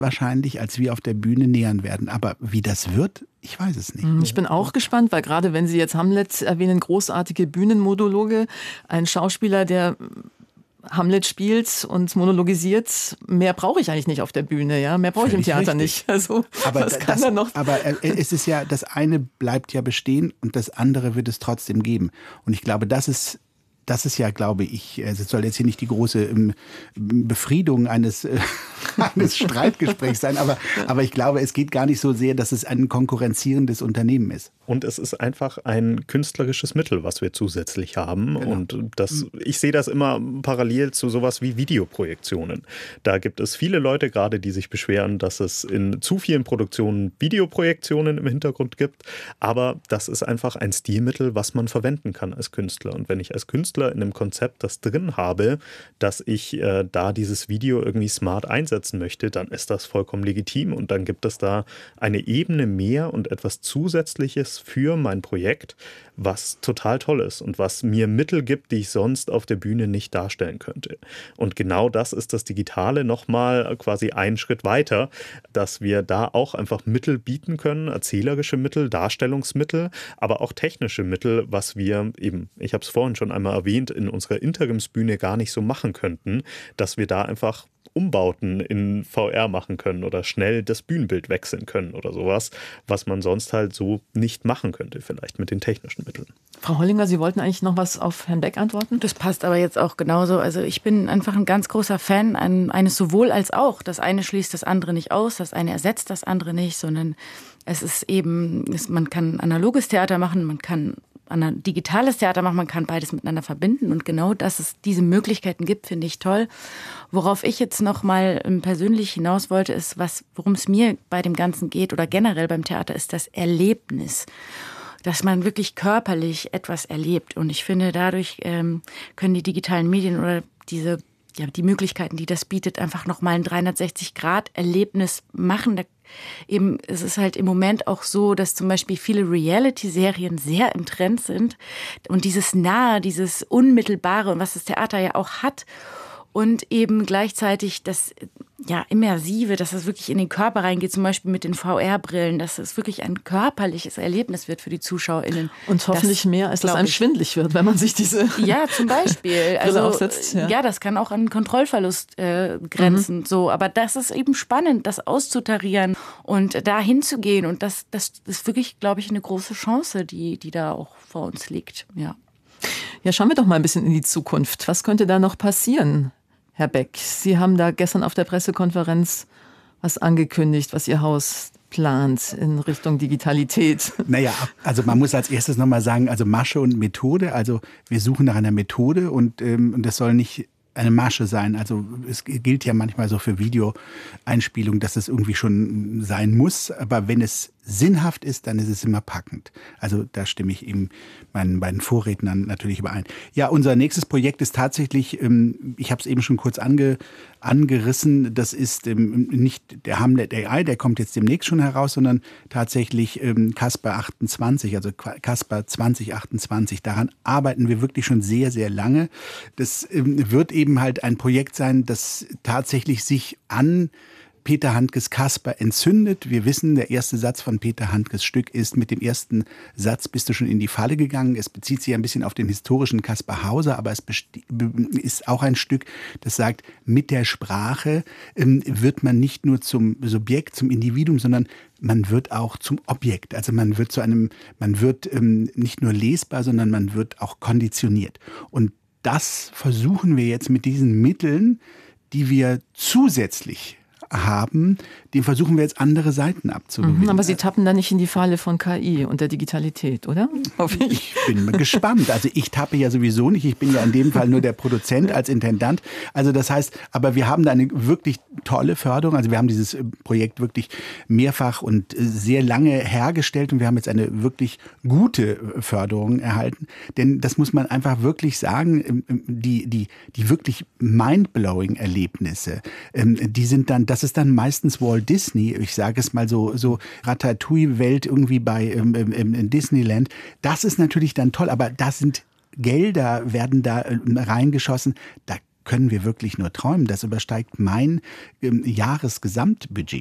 wahrscheinlich, als wir auf der Bühne nähern werden. Aber wie das wird, ich weiß es nicht. Ich bin auch gespannt, weil gerade wenn Sie jetzt Hamlet erwähnen, großartige Bühnenmonologe, ein Schauspieler, der Hamlet spielt und monologisiert, mehr brauche ich eigentlich nicht auf der Bühne, ja, mehr brauche ich im Theater nicht. Also aber was kann er noch? Aber es ist ja, das eine bleibt ja bestehen und das andere wird es trotzdem geben. Und ich glaube, das ist ja, glaube ich, es soll jetzt hier nicht die große Befriedung eines Streitgesprächs sein, aber ich glaube, es geht gar nicht so sehr, dass es ein konkurrenzierendes Unternehmen ist. Und es ist einfach ein künstlerisches Mittel, was wir zusätzlich haben. Genau. Und ich sehe das immer parallel zu sowas wie Videoprojektionen. Da gibt es viele Leute gerade, die sich beschweren, dass es in zu vielen Produktionen Videoprojektionen im Hintergrund gibt. Aber das ist einfach ein Stilmittel, was man verwenden kann als Künstler. Und wenn ich als Künstler in einem Konzept das drin habe, dass ich da dieses Video irgendwie smart einsetzen möchte, dann ist das vollkommen legitim. Und dann gibt es da eine Ebene mehr und etwas Zusätzliches für mein Projekt, was total toll ist und was mir Mittel gibt, die ich sonst auf der Bühne nicht darstellen könnte. Und genau das ist das Digitale nochmal quasi einen Schritt weiter, dass wir da auch einfach Mittel bieten können, erzählerische Mittel, Darstellungsmittel, aber auch technische Mittel, was wir eben, ich habe es vorhin schon einmal erwähnt, in unserer Interimsbühne gar nicht so machen könnten, dass wir da einfach Umbauten in VR machen können oder schnell das Bühnenbild wechseln können oder sowas, was man sonst halt so nicht machen könnte, vielleicht mit den technischen Mitteln. Frau Hollinger, Sie wollten eigentlich noch was auf Herrn Beck antworten? Das passt aber jetzt auch genauso. Also ich bin einfach ein ganz großer Fan eines sowohl als auch. Das eine schließt das andere nicht aus, das eine ersetzt das andere nicht, sondern es ist eben, man kann analoges Theater machen, man kann digitales Theater machen, man kann beides miteinander verbinden und genau, dass es diese Möglichkeiten gibt, finde ich toll. Worauf ich jetzt noch mal persönlich hinaus wollte, ist, worum es mir bei dem Ganzen geht oder generell beim Theater, ist das Erlebnis. Dass man wirklich körperlich etwas erlebt und ich finde, dadurch können die digitalen Medien oder die Möglichkeiten, die das bietet, einfach nochmal ein 360-Grad-Erlebnis machen. Es ist halt im Moment auch so, dass zum Beispiel viele Reality-Serien sehr im Trend sind und dieses Nahe, dieses Unmittelbare und was das Theater ja auch hat und eben gleichzeitig das Immersive, dass es wirklich in den Körper reingeht, zum Beispiel mit den VR-Brillen, dass es wirklich ein körperliches Erlebnis wird für die ZuschauerInnen. Und hoffentlich mehr, als dass einem schwindelig wird, wenn man sich diese Ja, zum Beispiel. Brille aufsetzt. Ja, das kann auch an Kontrollverlust grenzen. So. Aber das ist eben spannend, das auszutarieren und da hinzugehen. Und das ist wirklich, glaube ich, eine große Chance, die da auch vor uns liegt. Ja, schauen wir doch mal ein bisschen in die Zukunft. Was könnte da noch passieren? Herr Beck, Sie haben da gestern auf der Pressekonferenz was angekündigt, was Ihr Haus plant in Richtung Digitalität. Naja, also man muss als erstes nochmal sagen, also Masche und Methode, also wir suchen nach einer Methode und das soll nicht eine Masche sein. Also es gilt ja manchmal so für Videoeinspielungen, dass es irgendwie schon sein muss. Aber wenn es sinnhaft ist, dann ist es immer packend. Also da stimme ich eben meinen beiden Vorrednern natürlich überein. Ja, unser nächstes Projekt ist tatsächlich, ich habe es eben schon kurz angerissen, das ist nicht der Hamlet AI, der kommt jetzt demnächst schon heraus, sondern tatsächlich Caspar 28, also Caspar 2028. Daran arbeiten wir wirklich schon sehr, sehr lange. Das wird eben halt ein Projekt sein, das tatsächlich sich an Peter Handkes Caspar entzündet. Wir wissen, der erste Satz von Peter Handkes Stück ist: Mit dem ersten Satz bist du schon in die Falle gegangen. Es bezieht sich ein bisschen auf den historischen Caspar Hauser, aber es ist auch ein Stück, das sagt, mit der Sprache wird man nicht nur zum Subjekt, zum Individuum, sondern man wird auch zum Objekt. Also man wird nicht nur lesbar, sondern man wird auch konditioniert. Und das versuchen wir jetzt mit diesen Mitteln, die wir zusätzlich haben, dem versuchen wir jetzt andere Seiten abzugewinnen. Aber Sie tappen da nicht in die Falle von KI und der Digitalität, oder? Ich bin gespannt. Also ich tappe ja sowieso nicht. Ich bin ja in dem Fall nur der Produzent als Intendant. Also das heißt, aber wir haben da eine wirklich tolle Förderung. Also wir haben dieses Projekt wirklich mehrfach und sehr lange hergestellt und wir haben jetzt eine wirklich gute Förderung erhalten. Denn das muss man einfach wirklich sagen, die wirklich mindblowing Erlebnisse, die sind dann, das ist dann meistens Walt Disney, ich sage es mal so Ratatouille-Welt irgendwie bei in Disneyland. Das ist natürlich dann toll, aber da sind Gelder, werden da reingeschossen, da können wir wirklich nur träumen. Das übersteigt mein Jahresgesamtbudget.